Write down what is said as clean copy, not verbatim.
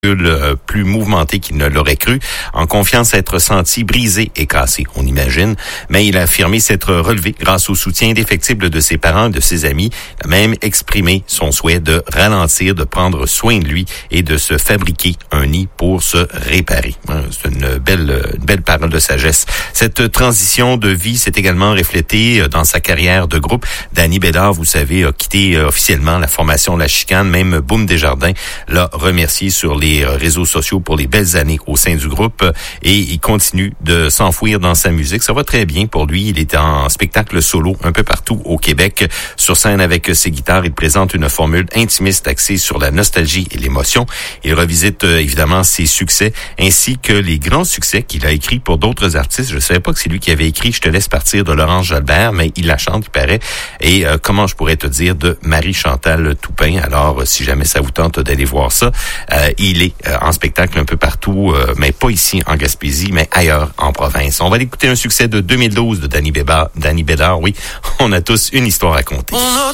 plus mouvementé qu'il ne l'aurait cru, en confiant s'être senti brisé et cassé, on imagine, mais il a affirmé s'être relevé grâce au soutien indéfectible de ses parents et de ses amis. Il a même exprimé son souhait de ralentir, de prendre soin de lui et de se fabriquer un nid pour se réparer. C'est une belle parole de sagesse. Cette transition de vie s'est également reflétée dans sa carrière de groupe. Danny Bédard, vous savez, a quitté officiellement la formation La Chicane. Même Boom Desjardins l'a remercié sur les réseaux sociaux pour les belles années au sein du groupe et il continue de s'enfouir dans sa musique. Ça va très bien pour lui. Il est en spectacle solo un peu partout au Québec. Sur scène avec ses guitares, il présente une formule intimiste axée sur la nostalgie et l'émotion. Il revisite évidemment ses succès ainsi que les grands succès qu'il a écrits pour d'autres artistes. Je ne savais pas que c'est lui qui avait écrit « Je te laisse partir » de Laurence Jalbert, mais il la chante, il paraît. Et comment je pourrais te dire de Marie-Chantal Toupin. Alors, si jamais ça vous tente d'aller voir ça, il est en spectacle un peu partout, mais pas ici en Gaspésie, mais ailleurs en province. On va écouter un succès de 2012 de Danny Bédard. Oui, on a tous une histoire à conter.